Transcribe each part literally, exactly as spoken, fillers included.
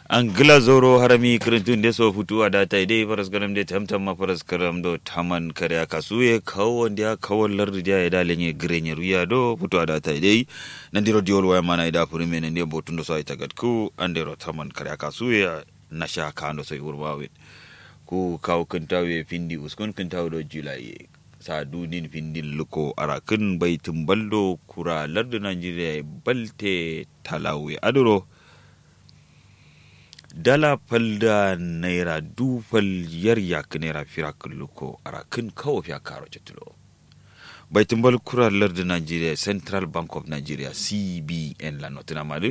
Angla zoro harami kirintun de so futu ada ta dai faras garam de tamtam ma faras karam do taman kare kasuye kawon dia kawon lardi dia ida lenye grenye ruya do futu ada ta dai nandiro diol wa mana ida purime nande botundo so ita gatku andero taman kare kasuye nasha kando so urwawe ku kaw kantawe pindi uskon kantaw do julai sa dudin pindi luko arakin baitum baldo kura lardi Nigeria balte talawe adoro dala falda naira dufal yar yak naira firakul luko arakin kawo fiya karo cetulo baitin bal kura larda Nigeria Central Bank of Nigeria C B N la notina madu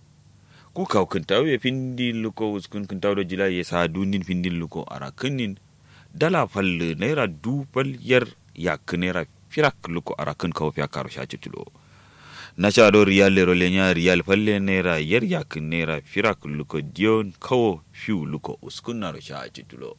ku kaw kintaw ye pindi luko uskun kintaw do jila ye sa dunin pindi luko arakin dala fal naira dufal yar yak naira firakul luko arakin kawo fiya karo cetulo Nasha do riyal lero lenya riyal falle nera yer yak nera firak luko dion kawo fiu luko uskun naro sha titulo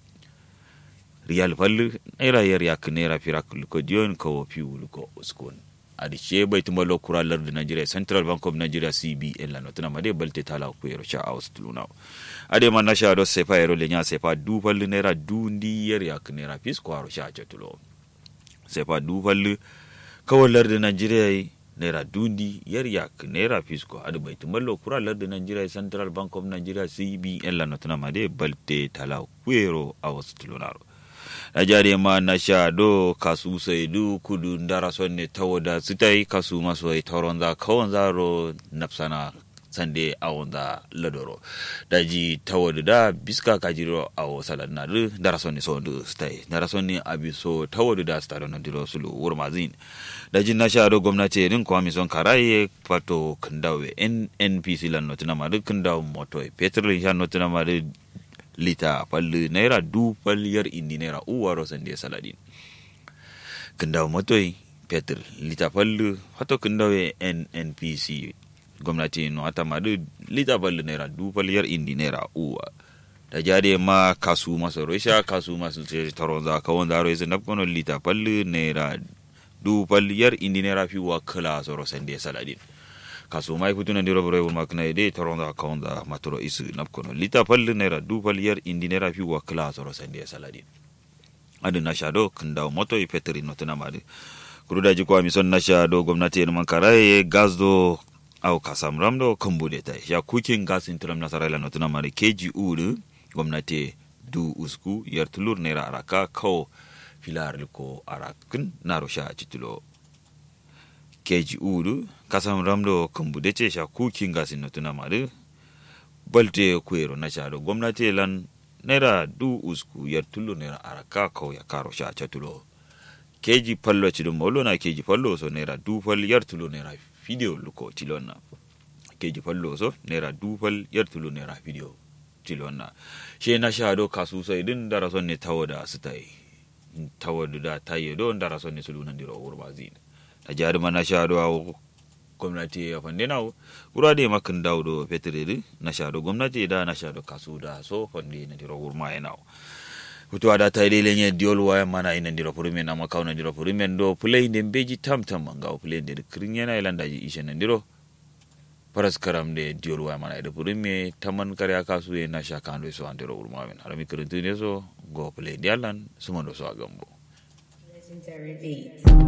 riyal falle nera yer yak nera firak luko dion kawo fiu luko uskun adi she bai tumalo kuralar da Nigeria Central Bank of Nigeria C B N la notuna made balte tala ku yero sha austuluna ade man nasha do sefa yero lenya sefa du falle nera dundi yer yak nera fis ko aro sha titulo sefa du falle kawo lar da Nigeria Naira dundi yar yak naira fisko adu bai tumallo kura larda Nigeria Central Bank of Nigeria C B N la notuna made balte tala kuero awastulunaro najade ma nasha do kasu sai du kudu ndara sonne tawoda sitai kasu maso ai toronza kawanzaro napsana sande awonda ladoro daji tawoda da biska kajiro awo salanna du ndara sonne sondu sitai ndara sonne abiso tawoda da stado ndiro sulu wurmazin daji nasha do gwamnati din kwami son karaye pato kandawe N N P C lan notina madu kandaw moto petrol ya notina madu lita fallu naira du falliyar indi naira uwaro sande saladin kandaw moto petrol lita fallu pato kandawe N N P C gwamnati no ata madu lita fallu naira du falliyar indi naira uwa da jade ma kasu maso resha kasu maso taronza kawon zaro izin napkono lita fallu naira du paliyar indinera fi wa kala soro sende saladin kaso mai kutuna ndiro bore wul makna de toronda kaunda matoro isu napkono lita pal nera du paliyar indinera fi wa kala soro sende saladin adu nashado kanda moto i petri notuna madu kuruda jiko amison nashado gwamnati en mankaraye gazdo au kasam ramdo kambude tai ya kukin gas intram nasarala notuna madu keji uru gwamnati du usku yartulur nera araka ko filar ko arakin narosha titulo keji udu kasam ramdo kambudeche sha kukin gasin notuna madu balte kuero na shado gwamnati lan nera du usku yartulu nera araka ko ya karo sha titulo keji pallo chido molo na keji pallo so nera du fal yartulu nera video luko tilona keji pallo so nera du fal yartulu nera video tilona she na shado kasu sai din darason ne tawoda sitai tawadu da taye do ndara sonni suluna ndiro urbazin da jari mana shado aw gwamnati ya fande nawo urade makin dawdo petrede na shado gwamnati da na shado kasu da so fande na ndiro urma enawo hutu ada tayle lenye diol wa mana ina ndiro purimen ama kawna ndiro purimen do play de beji tamtam ngaw play de krinyana ilandaji ishen ndiro paras karam de diol wa mana de purime taman kare kasu e na shakando so ndiro urma men harami kirintune so go play dialan sumando so agambo legendary beats